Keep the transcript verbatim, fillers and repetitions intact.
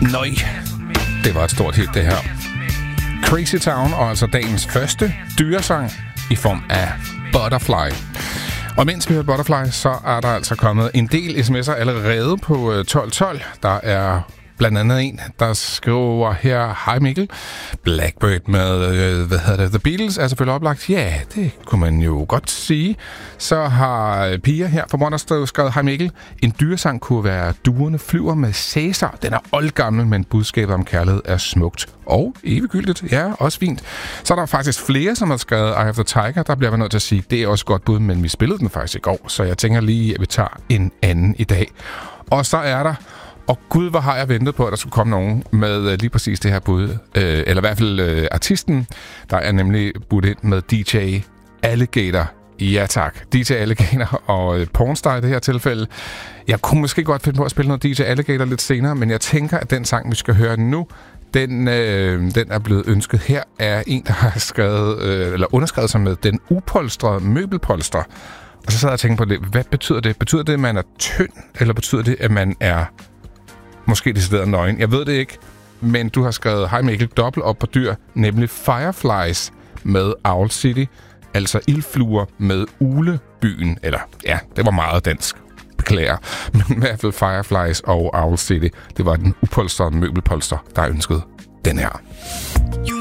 Nøj, det var et stort hit, det her. Crazy Town, og altså dagens første dyresang i form af Butterfly. Og mens vi hører Butterfly, så er der altså kommet en del sms'er allerede på tolv tolv. Der er blandt andet en, der skriver her: Hej Mikkel, Blackbird med, øh, hvad hedder det, The Beatles er selvfølgelig oplagt. Ja, det kunne man jo godt sige. Så har Pia her fra Mondersted skrevet: Hej Mikkel, en dyresang kunne være Duerne flyver med Cæsar. Den er oldgammel, men budskabet om kærlighed er smukt og eviggyldigt. Ja, også fint. Så er der faktisk flere, som har skrevet Eye of the Tiger. Der bliver man nødt til at sige, det er også godt bud, men vi spillede den faktisk i går, så jeg tænker lige, at vi tager en anden i dag. Og så er der, og gud, hvor har jeg ventet på, at der skulle komme nogen med øh, lige præcis det her bud. Øh, eller i hvert fald øh, artisten, der er nemlig budt ind med D J Alligator. Ja tak, D J Alligator og øh, Pornstar i det her tilfælde. Jeg kunne måske godt finde på at spille noget D J Alligator lidt senere, men jeg tænker, at den sang, vi skal høre nu, den, øh, den er blevet ønsket her af en, der har skrevet, øh, eller underskrevet sig med Den Upolstrede Møbelpolster. Og så sad jeg og tænkte på det. Hvad betyder det? Betyder det, at man er tynd, eller betyder det, at man er måske decideret nøgen? Jeg ved det ikke, men du har skrevet: Hej Mikkel, dobbelt op på dyr, nemlig Fireflies med Owl City, altså ildfluer med Ulebyen. Eller, ja, det var meget dansk. Beklager. Men i hvert fald Fireflies og Owl City, det var Den Upolstrede Møbelpolster, der ønskede den her.